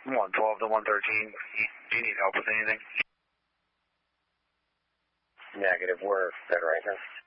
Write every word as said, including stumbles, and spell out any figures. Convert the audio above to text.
one twelve to one thirteen. Do you need help with anything? Negative. We're Fed right now.